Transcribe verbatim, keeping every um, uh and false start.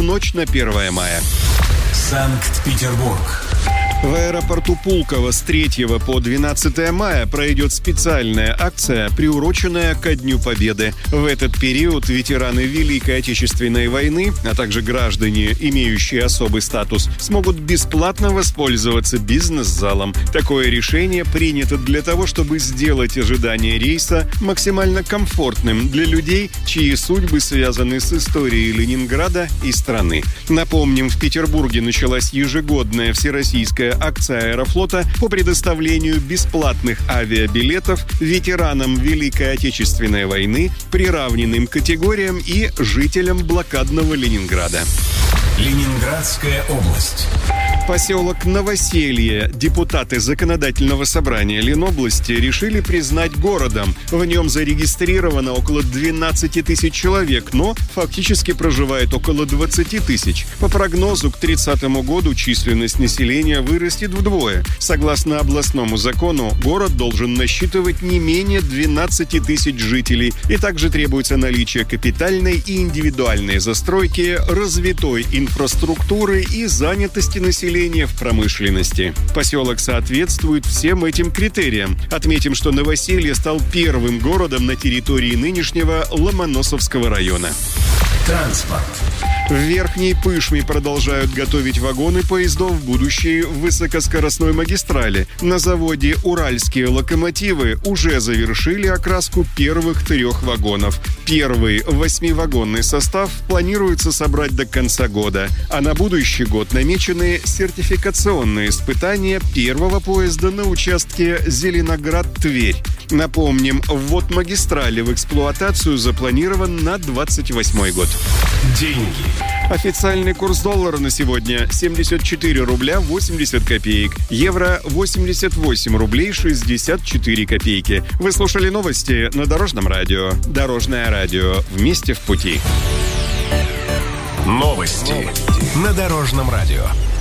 ночь на первое мая. Санкт-Петербург. В аэропорту Пулково с третьего по двенадцатое мая пройдет специальная акция, приуроченная ко Дню Победы. В этот период ветераны Великой Отечественной войны, а также граждане, имеющие особый статус, смогут бесплатно воспользоваться бизнес-залом. Такое решение принято для того, чтобы сделать ожидание рейса максимально комфортным для людей, чьи судьбы связаны с историей Ленинграда и страны. Напомним, в Петербурге началась ежегодная всероссийская акция Аэрофлота по предоставлению бесплатных авиабилетов ветеранам Великой Отечественной войны, приравненным категориям и жителям блокадного Ленинграда. Ленинградская область. Поселок Новоселье депутаты Законодательного собрания Ленобласти решили признать городом. В нем зарегистрировано около двенадцать тысяч человек, но фактически проживает около двадцать тысяч. По прогнозу, к тридцатому году численность населения вырастет вдвое. Согласно областному закону, город должен насчитывать не менее двенадцать тысяч жителей. И также требуется наличие капитальной и индивидуальной застройки, развитой инфраструктуры и занятости населения в промышленности. Поселок соответствует всем этим критериям. Отметим, что Новоселье стал первым городом на территории нынешнего Ломоносовского района. Транспорт. В Верхней Пышме продолжают готовить вагоны поездов будущей высокоскоростной магистрали. На заводе «Уральские локомотивы» уже завершили окраску первых трех вагонов. Первый восьмивагонный состав планируется собрать до конца года, а на будущий год намечены сертификационные испытания первого поезда на участке Зеленоград-Тверь. Напомним, ввод магистрали в эксплуатацию запланирован на двадцать восьмой год. Деньги. Официальный курс доллара на сегодня семьдесят четыре рубля восемьдесят копеек. Евро восемьдесят восемь рублей шестьдесят четыре копейки. Вы слушали новости на Дорожном радио. Дорожное радио. Вместе в пути. Новости на Дорожном радио.